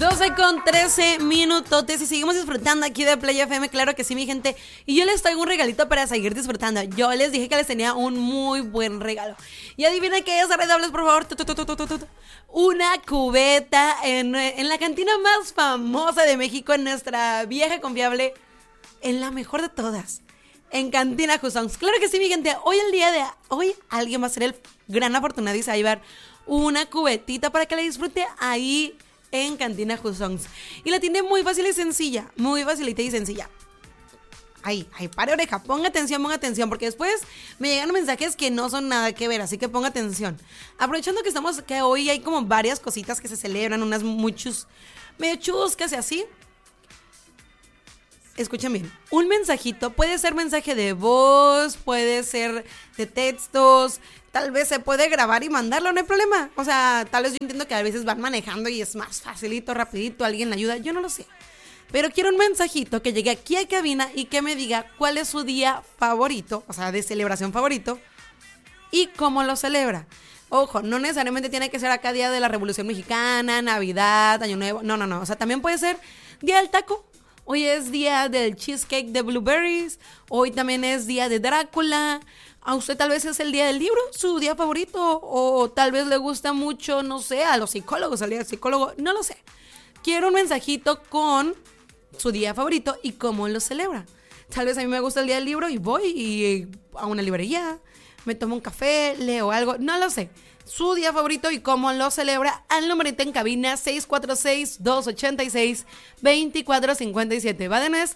12:13 y seguimos disfrutando aquí de Play FM, claro que sí, mi gente. Y yo les traigo un regalito para seguir disfrutando. Yo les dije que les tenía un muy buen regalo. Y adivinen qué es, redobles, por favor. Una cubeta en la cantina más famosa de México, en nuestra vieja confiable, en la mejor de todas, en Cantina Jusons. Claro que sí, mi gente. Hoy alguien va a ser el gran afortunado y se va a llevar una cubetita para que la disfrute ahí en Cantina Jusons. Y la tiene muy fácil y sencilla, muy facilita y sencilla. Ay, pare oreja, ponga atención, porque después me llegan mensajes que no son nada que ver, así que ponga atención. Aprovechando que hoy hay como varias cositas que se celebran, unas medio chuscas y así. Escuchen bien, un mensajito, puede ser mensaje de voz, puede ser de textos, tal vez se puede grabar y mandarlo, no hay problema. O sea, tal vez yo entiendo que a veces van manejando y es más facilito, rapidito, alguien le ayuda, yo no lo sé. Pero quiero un mensajito que llegue aquí a cabina y que me diga cuál es su día favorito, o sea, de celebración favorito, y cómo lo celebra. Ojo, no necesariamente tiene que ser acá día de la Revolución Mexicana, Navidad, Año Nuevo, no. O sea, también puede ser día del taco. Hoy es día del cheesecake de blueberries, hoy también es día de Drácula. A usted tal vez es el día del libro, su día favorito, o tal vez le gusta mucho, no sé, a los psicólogos, al día del psicólogo, no lo sé. Quiero un mensajito con su día favorito y cómo lo celebra. Tal vez a mí me gusta el día del libro y voy a una librería, me tomo un café, leo algo, no lo sé. Su día favorito y cómo lo celebra al numerito en cabina 646-286-2457. Va de nuez,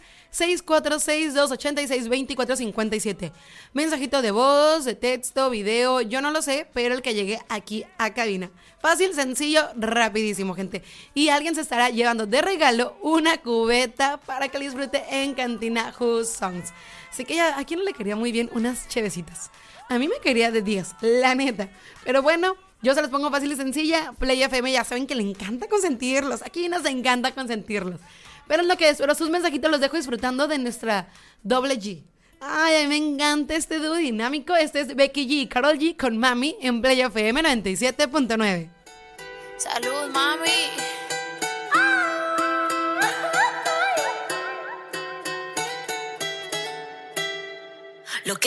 646-286-2457. Mensajito de voz, de texto, video, yo no lo sé, pero el que llegue aquí a cabina. Fácil, sencillo, rapidísimo, gente. Y alguien se estará llevando de regalo una cubeta para que la disfrute en Cantina Jusons. Así que ya, ¿a quién no le quería muy bien unas chevecitas? A mí me quería de 10, la neta. Pero bueno, yo se los pongo fácil y sencilla. Play FM ya saben que le encanta consentirlos. Aquí nos encanta consentirlos. Pero en lo que espero sus mensajitos los dejo disfrutando de nuestra doble G. Ay, a mí me encanta este dúo dinámico. Este es Becky G y Karol G con Mami en Play FM 97.9. Salud, mami.